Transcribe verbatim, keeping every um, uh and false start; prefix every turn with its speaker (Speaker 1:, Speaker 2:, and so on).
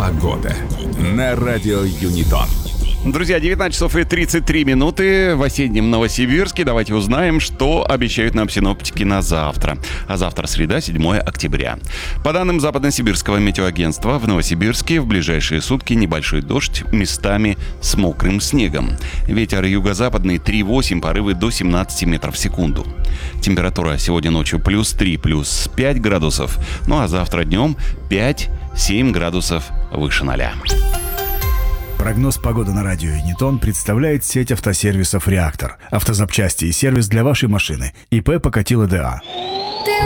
Speaker 1: Погода на радио Юнитон.
Speaker 2: Друзья, девятнадцать часов и тридцать три минуты в осеннем Новосибирске. Давайте узнаем, что обещают нам синоптики на завтра. А завтра среда, седьмое октября. По данным Западносибирского метеоагентства, в Новосибирске в ближайшие сутки небольшой дождь, местами с мокрым снегом. Ветер юго-западный три восемь, порывы до семнадцати метров в секунду. Температура сегодня ночью плюс три, плюс пять градусов. Ну а завтра днем пять-семь градусов выше ноля.
Speaker 3: Прогноз погоды на радио Юнитон представляет сеть автосервисов «Реактор». Автозапчасти и сервис для вашей машины. ИП Покатило ДА.